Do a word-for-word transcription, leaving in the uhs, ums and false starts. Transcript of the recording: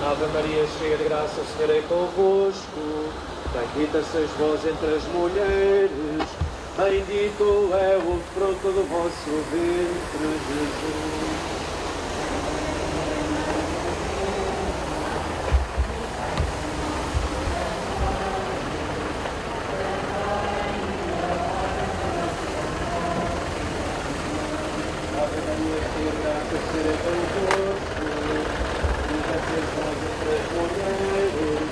Ave Maria, cheia de graça, o Senhor é convosco. Bendita sois vós entre as mulheres, bendito é o fruto do vosso ventre, Jesus. Ave Maria, cheia de graça, o Senhor é convosco. Bendita sois vós entre as mulheres,